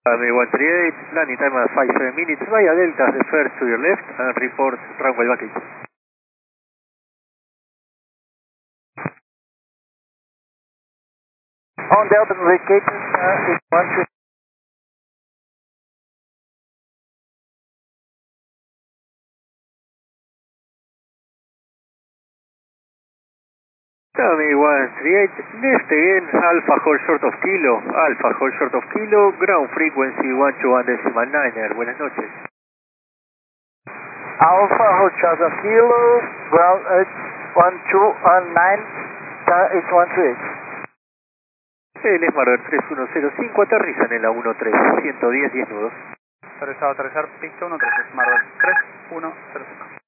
Runway 138, landing time at 5 minutes via Delta, the first to your left, and report runway back 8. On Delta vacated, it's 138. Runway 138, left again, Alpha hold short of kilo, Alpha hold short of kilo, ground frequency 121.9er, buenas noches. Alpha hold short of kilo, ground 1219, it's 138. El Smart 3105 aterriza en la 13, 110 10 nudos. Aterrizado, aterrizar, pista 13, Smart 3105.